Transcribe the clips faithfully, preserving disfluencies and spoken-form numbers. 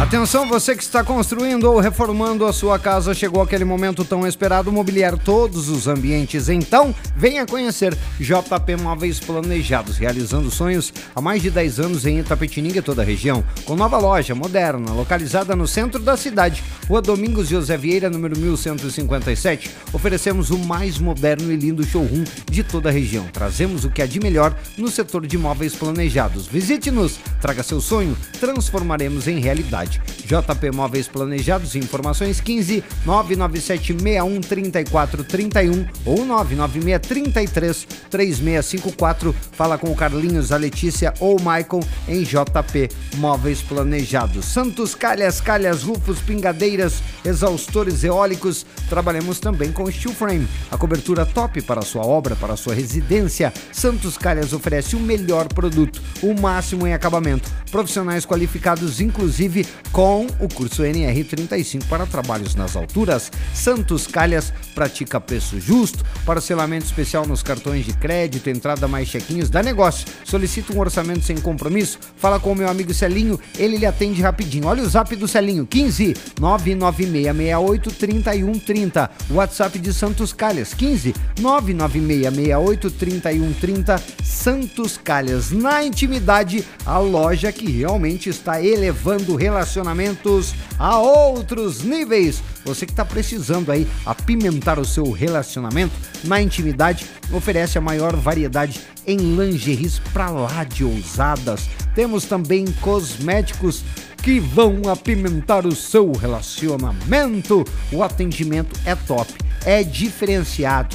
Atenção, você que está construindo ou reformando a sua casa, chegou aquele momento tão esperado, mobiliar todos os ambientes. Então, venha conhecer J P Móveis Planejados, realizando sonhos há mais de dez anos em Itapetininga e toda a região, com nova loja moderna, localizada no centro da cidade, Rua Domingos José Vieira, número mil cento e cinquenta e sete. Oferecemos o mais moderno e lindo showroom de toda a região. Trazemos o que há de melhor no setor de móveis planejados. Visite-nos, traga seu sonho, transformaremos em realidade. J P Móveis Planejados, informações quinze, nove nove sete seis um, três quatro três um ou nove nove seis três três, três seis cinco quatro. Fala com o Carlinhos, a Letícia ou o Michael em J P Móveis Planejados. Santos Calhas, calhas, rufos, pingadeiras, exaustores eólicos. Trabalhamos também com steel frame, a cobertura top para a sua obra, para a sua residência. Santos Calhas oferece o melhor produto, o máximo em acabamento. Profissionais qualificados, inclusive com o curso N R trinta e cinco para trabalhos nas alturas. Santos Calhas pratica preço justo, parcelamento especial nos cartões de crédito, entrada mais chequinhos, dá negócio. Solicita um orçamento sem compromisso, fala com o meu amigo Celinho, ele lhe atende rapidinho. Olha o zap do Celinho, quinze, nove nove seis seis oito, três um três zero. WhatsApp de Santos Calhas, quinze, nove nove seis seis oito, três um três zero. Santos Calhas, na intimidade, a loja que realmente está elevando relacionamentos a outros níveis. Você que está precisando aí apimentar o seu relacionamento, na intimidade, oferece a maior variedade em lingeries pra lá de ousadas. Temos também cosméticos que vão apimentar o seu relacionamento. O atendimento é top, é diferenciado.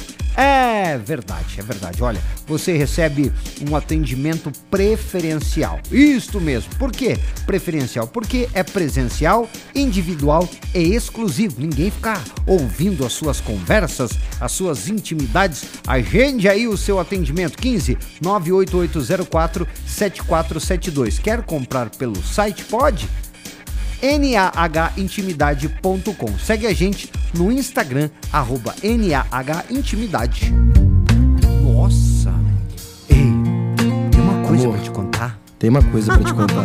É verdade, é verdade. Olha, você recebe um atendimento preferencial. Isto mesmo. Por quê preferencial? Porque é presencial, individual e exclusivo. Ninguém fica ouvindo as suas conversas, as suas intimidades. Agende aí o seu atendimento. quinze, nove oito oito zero quatro, sete quatro sete dois. Quer comprar pelo site? Pode. N A H intimidade ponto com. Segue a gente no Instagram, arroba N A H intimidade. Nossa! Ei, tem uma coisa Amor, pra te contar. Tem uma coisa pra te contar.